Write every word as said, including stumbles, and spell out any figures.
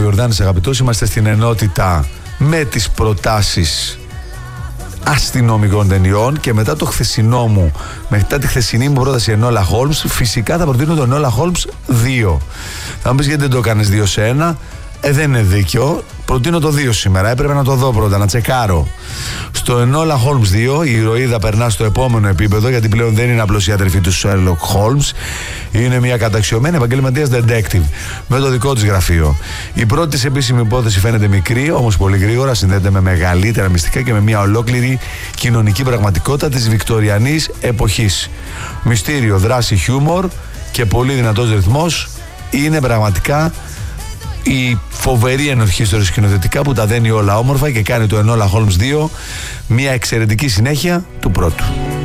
Ιορδάνης αγαπητός. Είμαστε στην ενότητα με τις προτάσεις αστυνομικών ταινιών και μετά το χθεσινό μου, μετά τη χθεσινή μου πρόταση Ενόλα Χόλμς, φυσικά θα προτείνω τον Ενόλα Χόλμς δύο. Θα μου πεις γιατί δεν το έκανες δύο σε ένα. Ε, δεν είναι δίκιο. Προτείνω το δύο σήμερα. Έπρεπε να το δω πρώτα, να τσεκάρω. Στο Ενόλα Χόλμς δύο η ηρωίδα περνά στο επόμενο επίπεδο, γιατί πλέον δεν είναι απλώς η αδερφή του Sherlock Holmes. Είναι μια καταξιωμένη επαγγελματίας detective με το δικό της γραφείο. Η πρώτη της επίσημη υπόθεση φαίνεται μικρή, όμως πολύ γρήγορα συνδέεται με μεγαλύτερα μυστικά και με μια ολόκληρη κοινωνική πραγματικότητα της βικτοριανής εποχής. Μυστήριο, δράση, χιούμορ και πολύ δυνατός ρυθμός. Είναι πραγματικά η φοβερή ενορχή στο σκηνοθετικά που τα δένει όλα όμορφα και κάνει το Ενόλα Χόλμς δύο μια εξαιρετική συνέχεια του πρώτου.